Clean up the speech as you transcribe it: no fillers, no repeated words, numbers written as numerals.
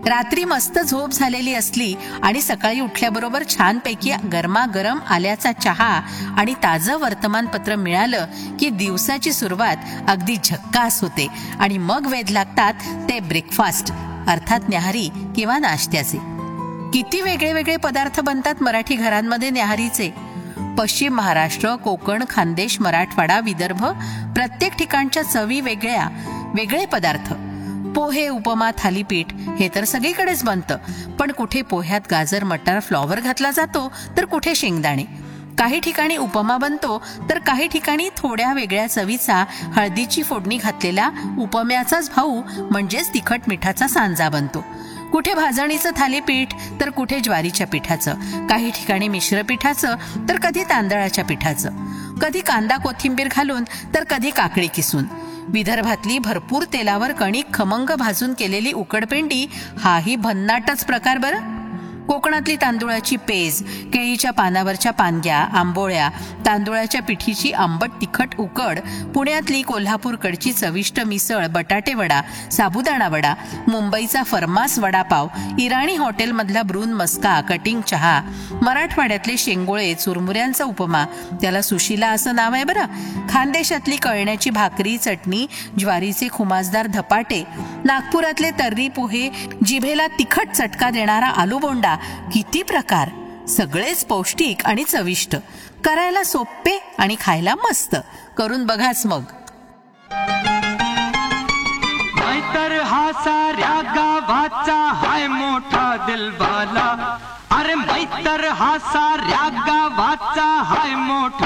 रात्री मस्त झोप झालेली असली आणि सकाळी उठल्याबरोबर छानपैकी गरमागरम आल्याचा चहा आणि ताजं वर्तमानपत्र मिळालं की दिवसाची सुरुवात अगदी झक्कास होते. आणि मग वेध लागतात ते ब्रेकफास्ट अर्थात न्याहारी किंवा नाश्त्याचे. किती वेगळे वेगळे पदार्थ बनतात मराठी घरांमध्ये न्याहारीचे. पश्चिम महाराष्ट्र, कोकण, खानदेश, मराठवाडा, विदर्भ प्रत्येक ठिकाणच्या चवी वेगळ्या. वेगळे पदार्थ. पोहे, उपमा, थालीपीठ हे तर सगळीकडेच बनतं. पण कुठे पोह्यात गाजर, मटार, फ्लॉवर घातला जातो तर कुठे शेंगदाणे. काही ठिकाणी उपमा बनतो तर काही ठिकाणी थोड्या वेगळ्या चवीचा हळदीची फोडणी घातलेला उपम्याचाच भाऊ म्हणजेच तिखट मिठाचा सांजा बनतो. कुठे भाजणीचं थालीपीठ तर कुठे ज्वारीच्या पिठाचं. काही ठिकाणी मिश्र पिठाचं तर कधी तांदळाच्या पिठाचं. कधी कांदा कोथिंबीर घालून तर कधी काकडी किसून. विदर्भातली भरपूर तेलावर कणिक खमंग भाजून केलेली उकडपेंडी हाही भन्नाटच प्रकार बरं. कोकणातली तांदुळाची पेज, केळीच्या पानावरच्या पानग्या, आंबोळ्या, तांदुळाच्या पिठीची आंबट तिखट उकड, पुण्यातली कोल्हापूरकडची चविष्ट मिसळ, बटाटे वडा, साबुदाणा वडा, मुंबईचा फर्मास वडापाव, इराणी हॉटेलमधला ब्रून मस्का, कटिंग चहा, मराठवाड्यातले शेंगोळे, चुरमुऱ्यांचा उपमा, त्याला सुशिला असं नाव आहे बरं. खानदेशातली कळण्याची भाकरी, चटणी, ज्वारीचे खुमासदार धपाटे, नागपुरातले तर्री पोहे, जिभेला तिखट चटका देणारा आलूबोंडा. किती प्रकार. सगळेच पौष्टिक आणि चविष्ट. करायला सोपे आणि खायला मस्त. करून बघाच मग. मैतर हा साऱ्या गावाचा हाय मोठा दिलवाला. अरे मैतर हा साऱ्या गावाचा हाय मोठा